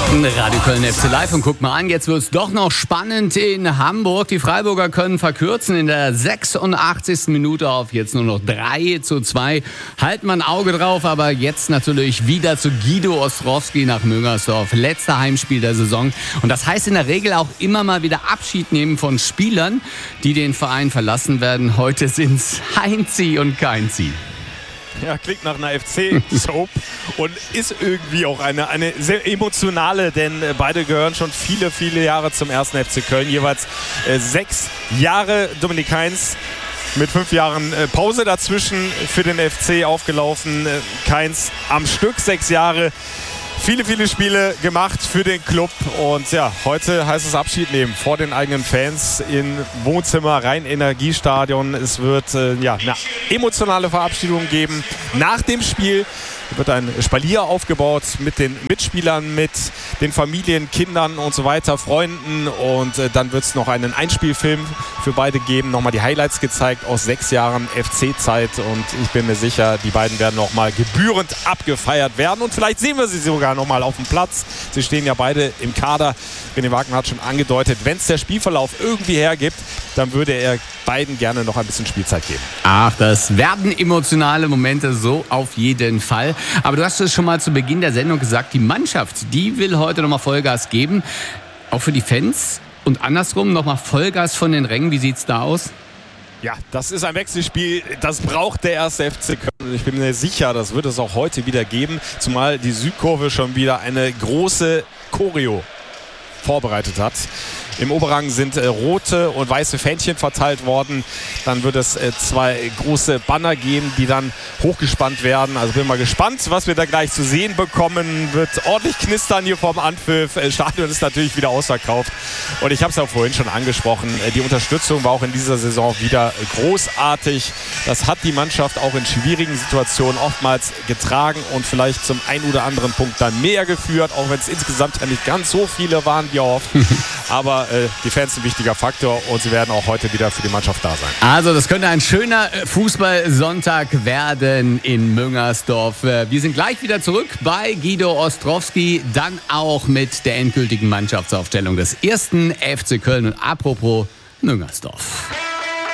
Radio Köln FC Live und guck mal an, jetzt wird es doch noch spannend in Hamburg. Die Freiburger können verkürzen in der 86. Minute auf jetzt nur noch 3:2. Halten wir ein Auge drauf, aber jetzt natürlich wieder zu Guido Ostrowski nach Müngersdorf. Letzter Heimspiel der Saison. Und das heißt in der Regel auch immer mal wieder Abschied nehmen von Spielern, die den Verein verlassen werden. Heute sind es Heinzi und Keinzi. Ja, klingt nach einer FC-Soap und ist irgendwie auch eine sehr emotionale, denn beide gehören schon viele, viele Jahre zum 1. FC Köln. Jeweils 6 Jahre. Dominik Kainz mit 5 Jahren Pause dazwischen für den FC aufgelaufen. Kainz am Stück 6 Jahre. Viele, viele Spiele gemacht für den Club und ja, heute heißt es Abschied nehmen vor den eigenen Fans im Wohnzimmer, Rhein-Energiestadion. Es wird eine emotionale Verabschiedung geben. Nach dem Spiel wird ein Spalier aufgebaut mit den Mitspielern, mit den Familien, Kindern und so weiter, Freunden und dann wird es noch einen Einspielfilm für beide geben, nochmal die Highlights gezeigt aus 6 Jahren FC-Zeit und ich bin mir sicher, die beiden werden nochmal gebührend abgefeiert werden und vielleicht sehen wir sie sogar nochmal auf dem Platz. Sie stehen ja beide im Kader. René Wagner hat schon angedeutet, wenn es der Spielverlauf irgendwie hergibt, dann würde er beiden gerne noch ein bisschen Spielzeit geben. Ach, das werden emotionale Momente, so auf jeden Fall. Aber du hast es schon mal zu Beginn der Sendung gesagt, die Mannschaft, die will heute nochmal Vollgas geben. Auch für die Fans und andersrum nochmal Vollgas von den Rängen. Wie sieht's da aus? Ja, das ist ein Wechselspiel, das braucht der 1. FC Köln. Ich bin mir sicher, das wird es auch heute wieder geben, zumal die Südkurve schon wieder eine große Choreo vorbereitet hat. Im Oberrang sind rote und weiße Fähnchen verteilt worden. Dann wird es 2 große Banner geben, die dann hochgespannt werden. Also bin mal gespannt, was wir da gleich zu sehen bekommen. Wird ordentlich knistern hier vorm Anpfiff. Das Stadion ist natürlich wieder ausverkauft. Und ich habe es ja vorhin schon angesprochen. Die Unterstützung war auch in dieser Saison wieder großartig. Das hat die Mannschaft auch in schwierigen Situationen oftmals getragen und vielleicht zum einen oder anderen Punkt dann mehr geführt, auch wenn es insgesamt ja nicht ganz so viele waren wie oft. Aber die Fans sind ein wichtiger Faktor und sie werden auch heute wieder für die Mannschaft da sein. Also das könnte ein schöner Fußballsonntag werden in Müngersdorf. Wir sind gleich wieder zurück bei Guido Ostrowski, dann auch mit der endgültigen Mannschaftsaufstellung des 1. FC Köln. Und apropos Müngersdorf.